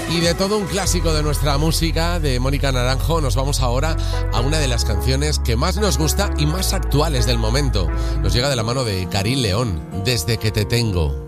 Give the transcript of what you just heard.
Y de todo un clásico de nuestra música, de Mónica Naranjo, nos vamos ahora a una de las canciones que más nos gusta y más actuales del momento. Nos llega de la mano de Karin León, Desde que te tengo.